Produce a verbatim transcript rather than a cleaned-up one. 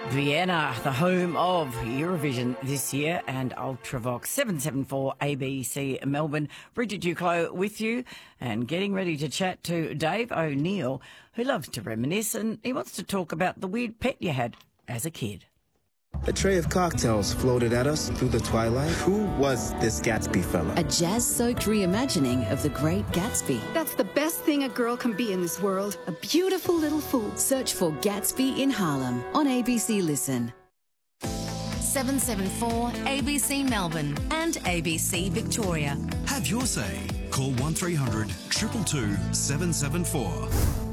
Vienna, the home of Eurovision this year, and Ultravox. seven seven four A B C Melbourne. Bridget Duclos with you and getting ready to chat to Dave O'Neill, who loves to reminisce, and he wants to talk about the weird pet you had as a kid. A tray of cocktails floated at us through the twilight. Who was this Gatsby fella? A jazz-soaked reimagining of The Great Gatsby. That's the best thing a girl can be in this world. A beautiful little fool. Search for Gatsby in Harlem on A B C Listen. seven seven four A B C Melbourne and A B C Victoria. Have your say. Call one three hundred two two two seven seven four.